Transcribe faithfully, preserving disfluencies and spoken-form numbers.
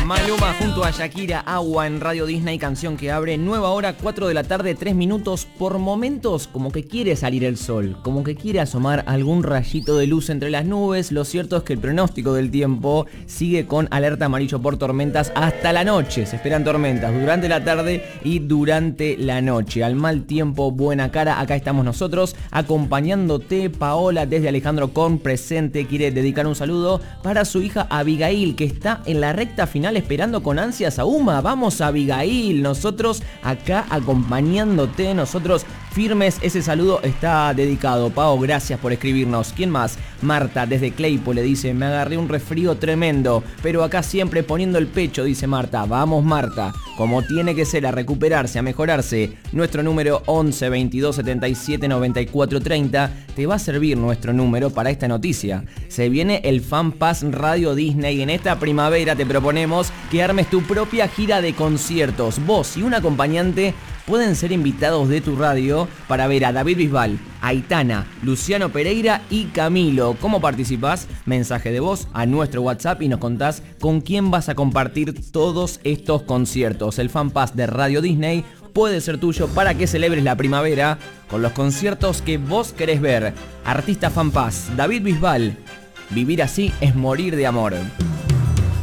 Maluma junto a Shakira, Agua en Radio Disney, canción que abre nueva hora, cuatro de la tarde, tres minutos. Por momentos como que quiere salir el sol, como que quiere asomar algún rayito de luz entre las nubes. Lo cierto es que el pronóstico del tiempo sigue con alerta amarillo por tormentas hasta la noche. Se esperan tormentas durante la tarde y durante la noche. Al mal tiempo, buena cara. Acá estamos nosotros acompañándote. Paola desde Alejandro Korn presente quiere dedicar un saludo para su hija Abigail, que está en la recta final esperando con ansias a Uma. Vamos, Abigail, nosotros acá acompañándote, nosotros firmes. Ese saludo está dedicado. Pao, gracias por escribirnos. ¿Quién más? Marta desde Claypole le dice: me agarré un resfrío tremendo, pero acá siempre poniendo el pecho, dice Marta. Vamos, Marta, como tiene que ser, a recuperarse, a mejorarse. Nuestro número once veintidós setenta y siete noventa y cuatro treinta. Te va a servir nuestro número para esta noticia. Se viene el Fan Pass Radio Disney. En esta primavera te proponemos que armes tu propia gira de conciertos. Vos y un acompañante pueden ser invitados de tu radio para ver a David Bisbal, Aitana, Luciano Pereira y Camilo. ¿Cómo participás? Mensaje de voz a nuestro WhatsApp y nos contás con quién vas a compartir todos estos conciertos. El Fan Pass de Radio Disney puede ser tuyo para que celebres la primavera con los conciertos que vos querés ver. Artista Fan Pass, David Bisbal. Vivir así es morir de amor.